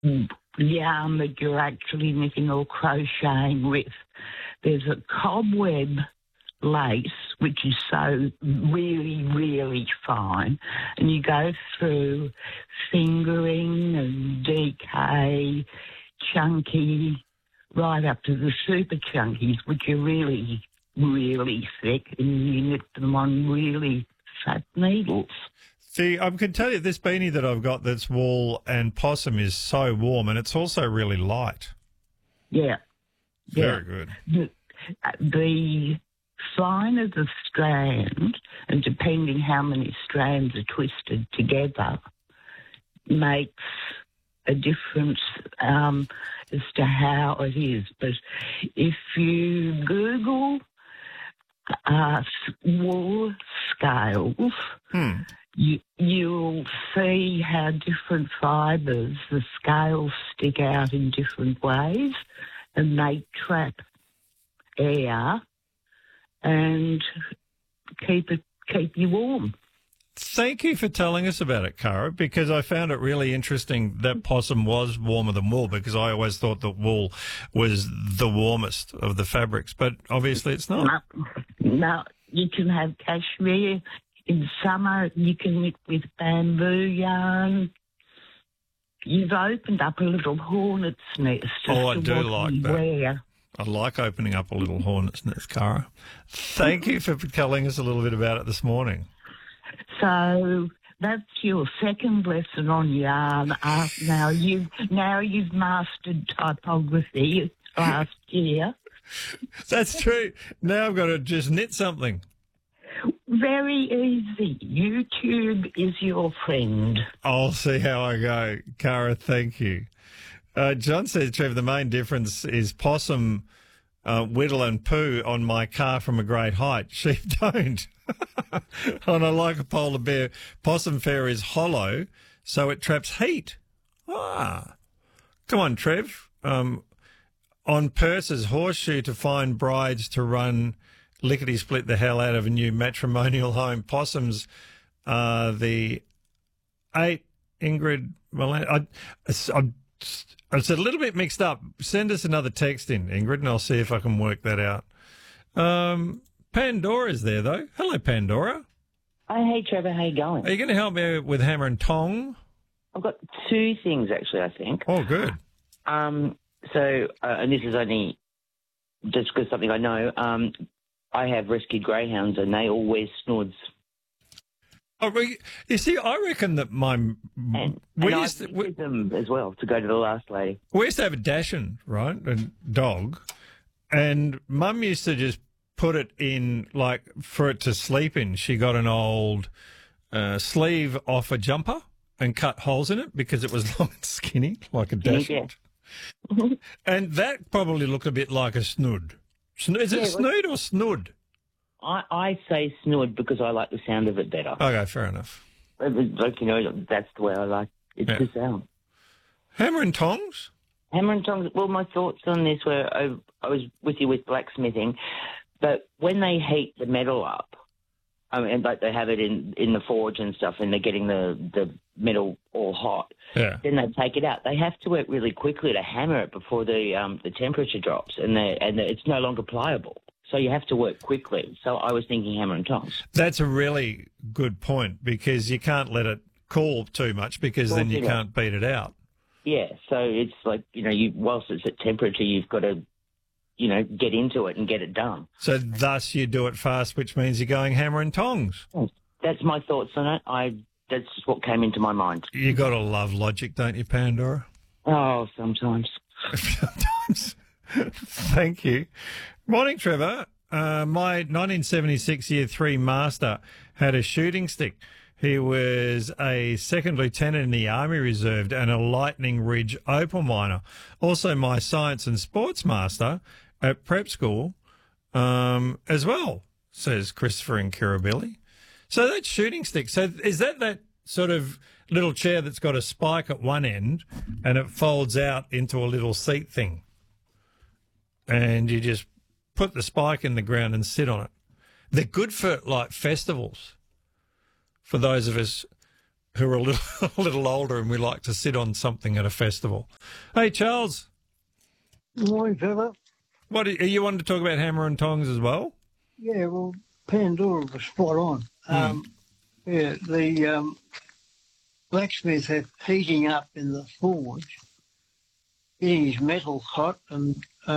yarn that you're actually knitting or crocheting with. There's a cobweb lace, which is so really, really fine, and you go through fingering and DK, chunky, right up to the super chunkies, which are really, really thick, and you knit them on really fat needles. See, I can tell you this beanie that I've got that's wool and possum is so warm, and it's also really light. Yeah. Very good. The finer the strand, and depending how many strands are twisted together, makes a difference as to how it is. But if you Google wool scales, you'll see how different fibres, the scales stick out in different ways, and they trap air and keep you warm. Thank you for telling us about it, Cara, because I found it really interesting that possum was warmer than wool, because I always thought that wool was the warmest of the fabrics, but obviously it's not. No, you can have cashmere. In summer, you can knit with bamboo yarn. You've opened up a little hornet's nest. Oh, I do like that. I like opening up a little hornet's nest, Cara. Thank you for telling us a little bit about it this morning. So that's your second lesson on yarn. Now you've mastered typography last year. That's true. Now I've got to just knit something. Very easy. YouTube is your friend. I'll see how I go. Cara, thank you. John says, Trevor, the main difference is possum whittle and poo on my car from a great height. Sheep don't. And I like a polar bear. Possum fur is hollow, so it traps heat. Ah. Come on, Trev. On purses, horseshoe to find brides to run lickety-split the hell out of a new matrimonial home. Possums are the 8, Ingrid. It's a little bit mixed up. Send us another text in, Ingrid, and I'll see if I can work that out. Pandora's there, though. Hello, Pandora. Oh, hey, Trevor. How you going? Are you going to help me with hammer and tong? I've got two things, actually, I think. Oh, good. And this is only just because something I know. I have rescued greyhounds, and they all wear snoods. Oh, you see, I reckon that I with them as well to go to the last lady. We used to have a Dachshund, right, a dog, and Mum used to just put it in, like, for it to sleep in. She got an old sleeve off a jumper and cut holes in it because it was long and skinny, like a Dachshund. Yeah. And that probably looked a bit like a snood. Is it snood or snood? I say snood because I like the sound of it better. Okay, fair enough. Like, that's the way I like it to sound. Hammer and tongs? Hammer and tongs. Well, my thoughts on this were I was with you with blacksmithing, but when they heat the metal up, and like they have it in the forge and stuff, and they're getting the metal all hot, then they take it out. They have to work really quickly to hammer it before the temperature drops, and it's no longer pliable. So you have to work quickly. So I was thinking hammer and tongs. That's a really good point, because you can't let it cool too much, because then you can't beat it out. Yeah, so it's like, whilst it's at temperature, you've got to, get into it and get it done. So thus you do it fast, which means you're going hammer and tongs. That's my thoughts on it. That's what came into my mind. You got to love logic, don't you, Pandora? Oh, sometimes. Sometimes. Thank you. Morning, Trevor. My 1976 Year 3 master had a shooting stick. He was a second lieutenant in the Army Reserve and a Lightning Ridge opal miner. Also my science and sports master at prep school as well, says Christopher in Kirribilli. So that's shooting stick. So is that sort of little chair that's got a spike at one end and it folds out into a little seat thing? And you just put the spike in the ground and sit on it. They're good for, like, festivals. For those of us who are a little, a little older and we like to sit on something at a festival. Hey, Charles. Good morning, fella. What are you wanting to talk about hammer and tongs as well? Yeah, well, Pandora was spot on. Yeah, the blacksmith had heating up in the forge, getting his metal hot, and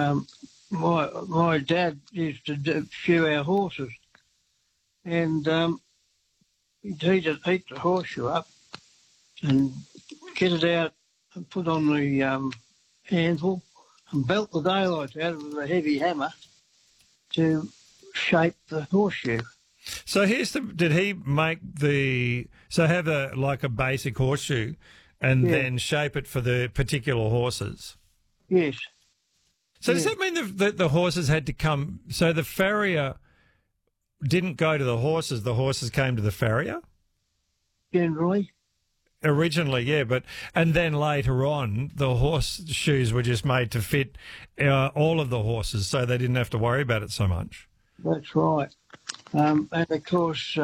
my dad used to shoe our horses, and he'd heat the horseshoe up and get it out and put on the anvil and belt the daylight out with a heavy hammer to shape the horseshoe. So did he make have a basic horseshoe and then shape it for the particular horses? Yes. So does that mean that the horses had to come, so the farrier didn't go to the horses came to the farrier? Generally. Originally, yeah, and then later on, the horseshoes were just made to fit all of the horses, so they didn't have to worry about it so much. That's right. And of course,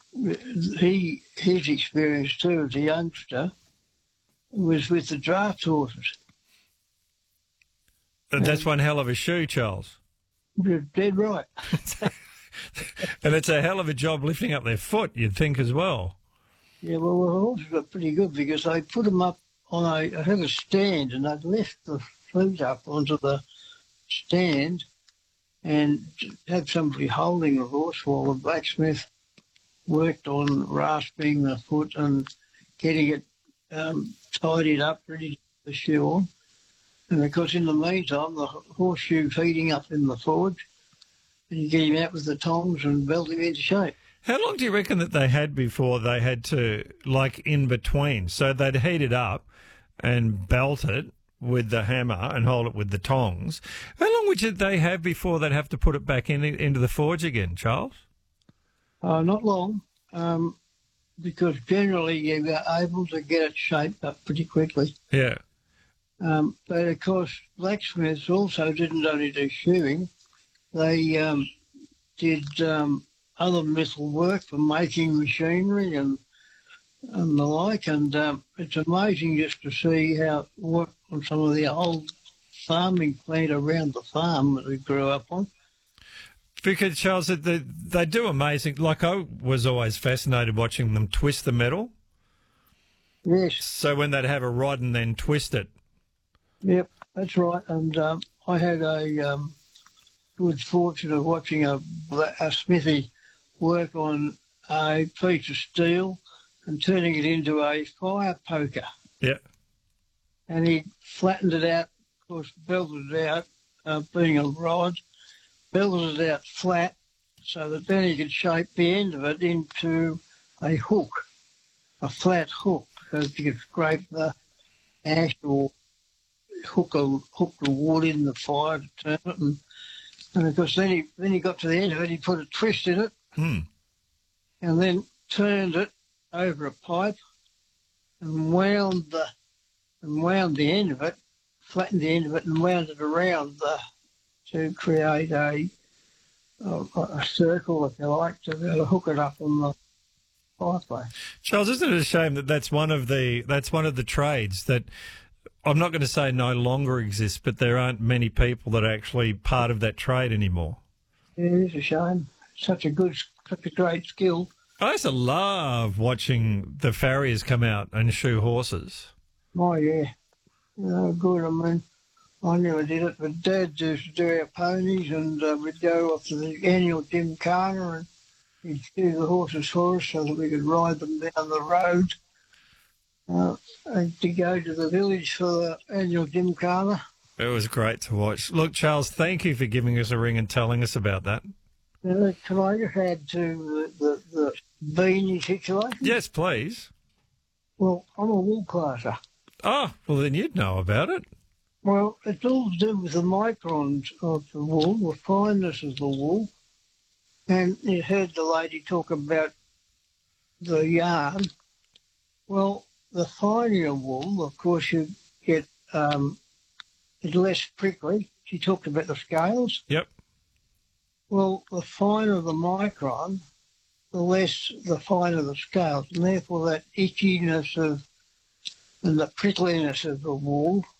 his experience too as a youngster was with the draft horses. That's one hell of a shoe, Charles. You're dead right. And it's a hell of a job lifting up their foot, you'd think as well. Yeah, well, the horses were pretty good because I put them up on I had a stand and I'd lift the feet up onto the stand and have somebody holding the horse while the blacksmith worked on rasping the foot and getting it tidied up, ready to put the shoe on. And of course, in the meantime, the horseshoe feeding up in the forge, and you get him out with the tongs and belt him into shape. How long do you reckon that they had before they had to, like, in between? So they'd heat it up and belt it with the hammer and hold it with the tongs. How long would they have before they'd have to put it back into the forge again, Charles? Not long, because generally you were able to get it shaped up pretty quickly. Yeah. But of course, blacksmiths also didn't only do shoeing; they did other metal work for making machinery and the like. And it's amazing just to see what on some of the old farming plant around the farm that we grew up on. Because, Charles, they do amazing. Like, I was always fascinated watching them twist the metal. Yes. So when they'd have a rod and then twist it. Yep, that's right. And I had a good fortune of watching a smithy work on a piece of steel and turning it into a fire poker. Yeah. And he flattened it out, of course, belted it out, being a rod, belted it out flat so that then he could shape the end of it into a hook, a flat hook, so that you could scrape the ash or hook the wood in the fire to turn it. And of course, then he got to the end of it, he put a twist in it and then turned it over a pipe and wound the end of it, flattened the end of it and wound it around to create a circle, if you like, to be able to hook it up on the fireplace. Charles, isn't it a shame that that's one of the trades that I'm not going to say no longer exists, but there aren't many people that are actually part of that trade anymore? It is a shame. Such a great skill. I used to love watching the farriers come out and shoe horses. Oh, yeah. Good. I mean, I never did it, but Dad used to do our ponies and we'd go off to the annual gymkhana and he'd shoe the horses for us so that we could ride them down the road and to go to the village for the annual gymkhana. It was great to watch. Look, Charles, thank you for giving us a ring and telling us about that. Can I just add to the beanie situation? Yes, please. Well, I'm a wool classer. Oh, well, then you'd know about it. Well, it's all to do with the microns of the wool, the fineness of the wool. And you heard the lady talk about the yarn. Well, the finer wool, of course, you get it's less prickly. She talked about the scales. Yep. Well, the finer the micron, the finer the scales, and therefore that itchiness and the prickliness of the wool